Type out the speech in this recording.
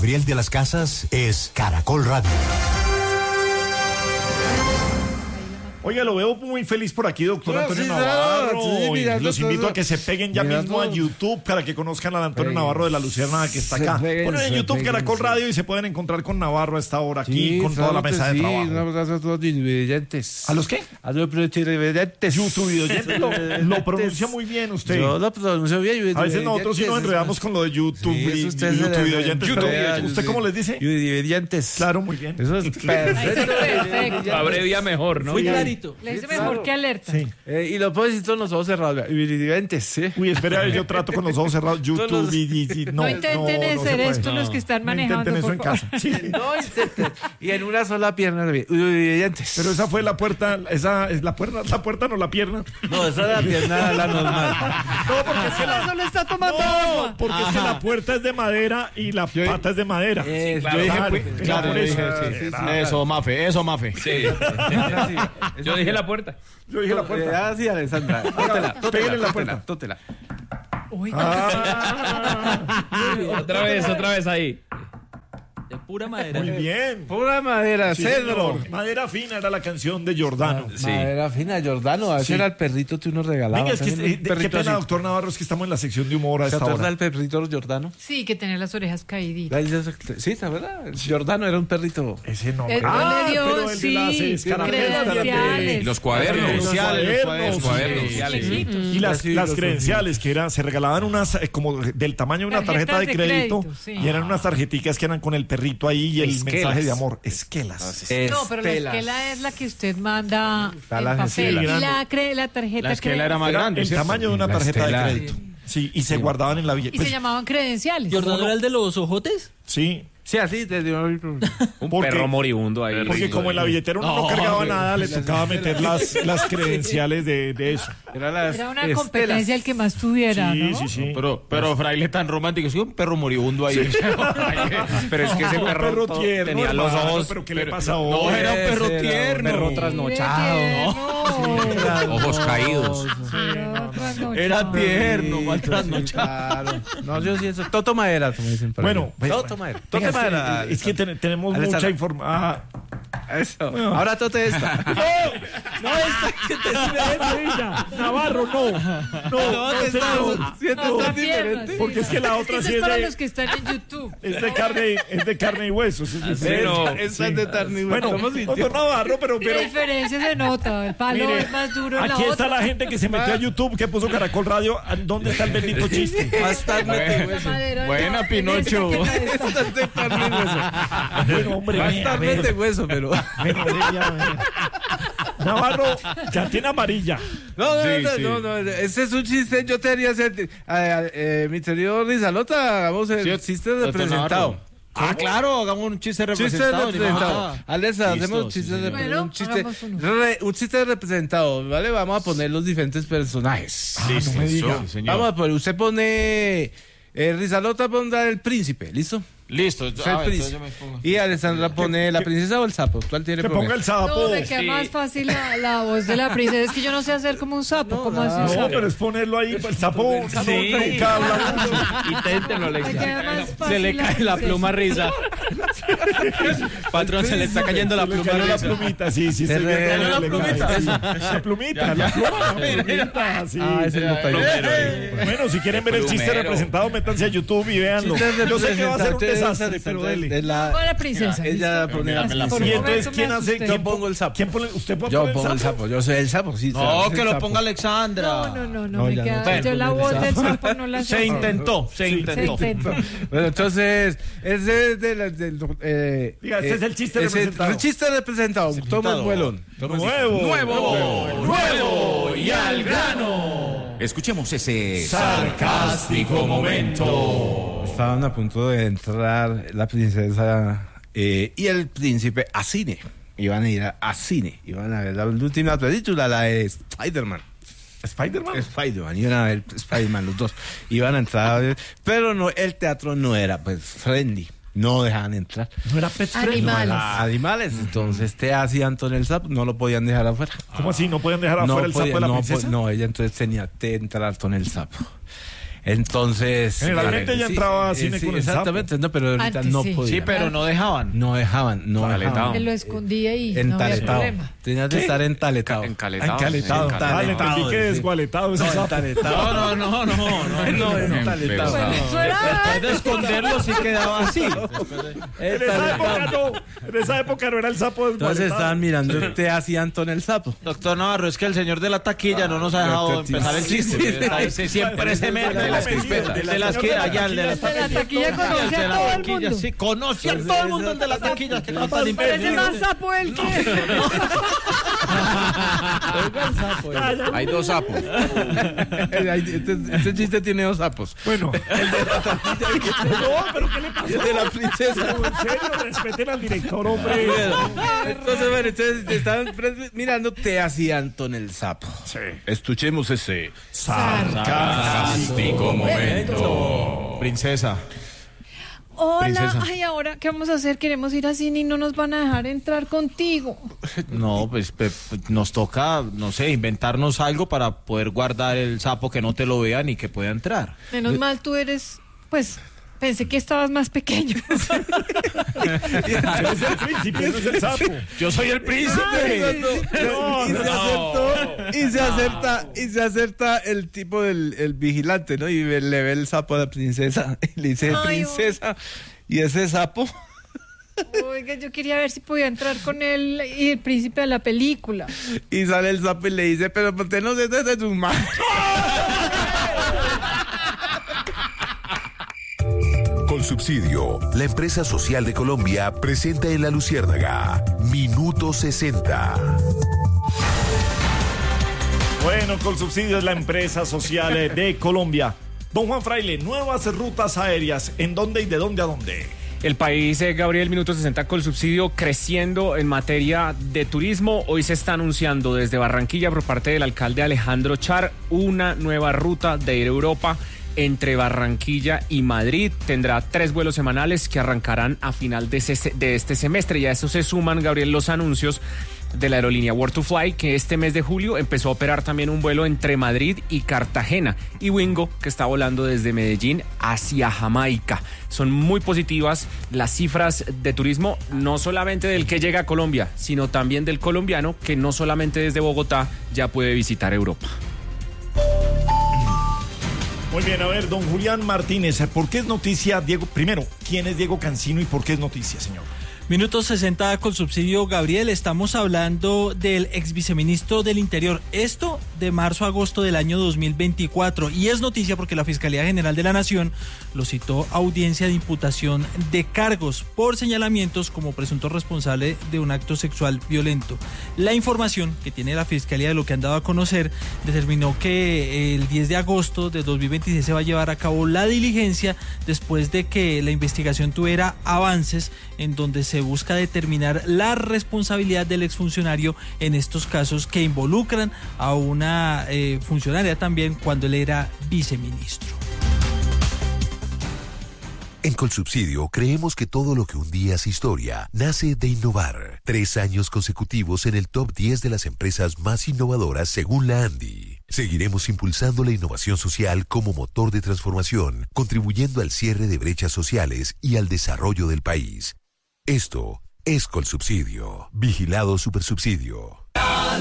Gabriel de las Casas es Caracol Radio. Oiga, lo veo muy feliz por aquí, doctor Antonio sí, Navarro. sí, mira, Los invito a que se peguen ya mismo a YouTube para que conozcan al Antonio Navarro de la Luciérnaga que está acá. Ponen en YouTube Caracol Radio y se pueden encontrar con Navarro a esta hora aquí con toda la mesa de trabajo. Un abrazo a todos los televidentes. ¿A los qué? A los televidentes. YouTube lo pronuncia muy bien usted. Yo lo pronuncio bien. A veces nosotros sí nos enredamos con lo de YouTube y YouTube. ¿Usted cómo les dice? Televidentes. Claro, muy bien. Eso es perfecto. Abrevia mejor, ¿no? Muy clarito. Le dice mejor que alerta. Sí. Y lo puedo decir con los ojos cerrados. Televidentes, ¿sí? Uy, espera, yo trato con los ojos cerrados. YouTube No intenten hacer esto los que están manejando. No intenten eso en casa. Sí. No intenten. Y en una sola pierna. Televidentes. Pero esa fue la puerta, esa es la puerta, no la pierna. No, esa es la pierna, la normal. No, porque es que Solo está tomando agua. porque es que la puerta es de madera y la pata es de madera. Yo dije, Claro, por eso. Eso, Mafe. Sí. Yo dije la puerta. Yo dije la puerta. Sí, Alessandra. Pégale en la puerta. Tótela. Otra vez ahí. De pura madera. Muy bien. Pura madera, Sí, cedro. señor. Madera fina era la canción de Giordano. Madera fina, Giordano. Ese Sí. era el perrito que uno regalaba. Venga, es que También un qué perrito pena, así. doctor Navarro, es que estamos en la sección de humor a ¿Se esta acuerda hora. del perrito Giordano? Sí, que tenía las orejas caíditas. Sí, ¿te acuerdas? Giordano era un perrito. Ese nombre. Él le dio, pero el de las sí, escarapelas también. credenciales. Los cuadernos. Los cuadernos. Chiquitos. Y las Sí, los credenciales que eran, se regalaban unas como del tamaño de una tarjeta de Tarjetas de crédito, crédito, sí. y eran unas tarjeticas que eran con el perrito ahí y el Esquelas. mensaje de amor. Esquelas. No, pero la esquela es la que usted manda Está en la papel. esquela. Y la tarjeta La esquela era más grande. El ¿cierto? tamaño de una La tarjeta estela. de crédito. Sí, y se guardaban en la Y billetera. se llamaban credenciales. ¿Jordano era el de los ojotes? Sí, Sí, así te dio. Un Porque- perro moribundo ahí. porque como en la billetera uno no cargaba nada, le tocaba meter las credenciales de eso. Era una competencia el que más tuviera, Sí, ¿no? sí, sí. Pero fraile tan romántico, sí, un perro moribundo ahí. Pero es que ese Un perro, tierno, tenía los hermano, ojos. pero ¿qué le pasa a No, hoy? era un perro Ese era un tierno. perro trasnochado, ¿no? Ojos caídos. Era tierno, mal trasnochado. Claro. No, yo sí eso. Toto madera, como dicen por ahí. Bueno, Toto madera. Venga, Tote madera. es que tenemos Alessandra. mucha información. Eso. Ahora tote esta. No, esta que te ella. Navarro, no. No, Otra pierna, sí. Porque es que la otra Eso sí es es para de- los que están en YouTube. es de carne y huesos. Es no. Esa es de carne y hueso. Bueno, ¿Cómo sintió? doctor Navarro, pero La diferencia se nota. El palo mire, es más duro en la aquí está otra. la gente que se metió a YouTube, que puso Caracol Radio. ¿Dónde está el bendito chiste? Bastante La hueso. madera, Buena, no, Pinocho. Bastante carne y hueso. Bueno, hombre, Bastante hueso, pero. Navarro ya tiene amarilla. No, ese es un chiste. Yo te haría hacer. Mi querido Rizalota, hagamos el Sí, chiste doctor representado. Navarro. Ah, claro, hagamos un chiste Chiste representado. representado. Alesa, Listo, hacemos sí, chiste señor. Bueno, un chiste. hagamos uno. Un chiste representado, ¿vale? Vamos a poner los diferentes personajes. Listo, no me diga. sí, señor. Vamos a poner. Usted pone. Rizalota pondrá el príncipe, ¿listo? Listo. Usted el príncipe. yo me pongo. Y Alessandra pone la princesa o el sapo. ¿Cuál tiene Que ponga el sapo. No, me queda más fácil la voz de la princesa. Es que yo no sé hacer como un sapo. ¿Cómo hace un No, sapo? pero es ponerlo ahí. El sapo. Sí. nunca habla mucho. Inténtenlo, Me queda más fácil Se le cae la pluma risa. Patrón, se le está cayendo la Se le pluma cayó la risa. plumita, sí, sí. Se estoy viendo regaló que la le plumita. cae, sí. La plumita, la plumita, sí. ese no está Bueno, si quieren ver el chiste Plumero. representado, métanse a YouTube y véanlo. Yo sé que va a ser un desastre, pero dele. Pongo a la princesa. Ella pone la Por un Y momento entonces, me ¿quién hace? asusté. ¿Quién pongo el sapo. ¿Quién pone? ¿Usted puede Yo poner pongo el sapo, yo soy el sapo, sí. No, soy que el lo sapo. ponga Alexandra. No, me ya queda. no. Yo la voz del sapo no la sé. Se intentó. Se intentó. Bueno, entonces, ese es del. Diga, este es el chiste representado. El chiste representado. Toma el vuelón. Nuevo y al grano. Escuchemos ese Sarcástico momento. Estaban a punto de entrar la princesa y el príncipe a cine. Iban a ir a cine. Iban a ver la última película, la de Spider-Man. ¿Spider-Man? Iban a ver Spider-Man los dos. Iban a entrar a ver, pero no, el teatro no era pues friendly. No dejaban entrar. ¿No era pet friendly? Animales. Animales, entonces te hacían Antonio el sapo, no lo podían dejar afuera. ¿Cómo así? ¿No pueden dejar afuera el sapo de la princesa? No, ella entonces tenía que entrar con el sapo. Entonces... Generalmente ya entraba a cine con el sapo. Exactamente, no, pero ahorita Antes no sí. podía. Sí, pero no dejaban. No dejaban. Que lo escondía y no había Entaletado. problema. Tenías de estar entaletado. Encaletado. Encaletado. Vale, entendí que desgualetado ese sapo. Entaletado. No. Entaletado. Bueno, eso era Después de esconderlo sí quedaba así. En esa época no era el sapo Entonces desgualetado. estaban mirando te hacía Antón el sapo. Doctor Navarro, es que el señor de la taquilla no nos ha dejado empezar el chiste. Siempre se mete. De las crispetas. De las que allá, el de las la taquilla conoce a todo el mundo. Sí, conoce a todo el mundo el de las taquillas. Que no tan Parece más sapo el que... Hay dos sapos. Este chiste tiene dos sapos. Bueno, El de la tortilla no, pero ¿qué le pasó? y el de la princesa. En serio, respeten al director, hombre. Entonces, bueno, ustedes estaban mirando te hacía Antón el sapo. Sí. Escuchemos ese Sarcástico momento. Princesa. Hola, Princesa. ay, ahora, ¿qué vamos a hacer? Queremos ir a cine y no nos van a dejar entrar contigo. No, pues nos toca, no sé, inventarnos algo para poder guardar el sapo que no te lo vean y que pueda entrar. Menos mal tú eres, pues, pensé que estabas más pequeño. Es el príncipe, no es el sapo. Yo soy el príncipe. Y se acerta el tipo el vigilante, ¿no? Y le ve el sapo a la princesa y le dice, Ay, princesa, ¿y ese sapo? Oiga, yo quería ver si podía entrar con él y el príncipe a la película. Y sale el sapo y le dice, pero ¿por qué no se desde tus manos? Colsubsidio, la empresa social de Colombia, presenta en La Luciérnaga Minuto 60. Bueno, Colsubsidio es la empresa social de Colombia. Don Juan Fraile, nuevas rutas aéreas. ¿En dónde y de dónde a dónde? El país, Gabriel, Minuto 60 Colsubsidio creciendo en materia de turismo. Hoy se está anunciando desde Barranquilla por parte del alcalde Alejandro Char una nueva ruta de ir a Europa entre Barranquilla y Madrid. Tendrá 3 vuelos semanales que arrancarán a final de este semestre. Y a eso se suman, Gabriel, los anuncios de la aerolínea World2Fly, que este mes de julio empezó a operar también un vuelo entre Madrid y Cartagena, y Wingo, que está volando desde Medellín hacia Jamaica. Son muy positivas las cifras de turismo, no solamente del que llega a Colombia, sino también del colombiano, que no solamente desde Bogotá ya puede visitar Europa. Muy bien, a ver, don Julián Martínez, ¿por qué es noticia Diego? Primero, ¿quién es Diego Cancino y por qué es noticia, señor? Minuto 60 Colsubsidio, Gabriel. Estamos hablando del ex viceministro del Interior. Esto de marzo a agosto del año 2024. Y es noticia porque la Fiscalía General de la Nación lo citó a audiencia de imputación de cargos por señalamientos como presunto responsable de un acto sexual violento. La información que tiene la Fiscalía de lo que han dado a conocer determinó que el 10 de agosto de 2026 se va a llevar a cabo la diligencia después de que la investigación tuviera avances en donde se busca determinar la responsabilidad del exfuncionario en estos casos que involucran a una funcionaria también cuando él era viceministro. En Colsubsidio creemos que todo lo que un día es historia nace de innovar. 3 años consecutivos en el top 10 de las empresas más innovadoras según la ANDI. Seguiremos impulsando la innovación social como motor de transformación, contribuyendo al cierre de brechas sociales y al desarrollo del país. Esto es Colsubsidio. Vigilado Supersubsidio.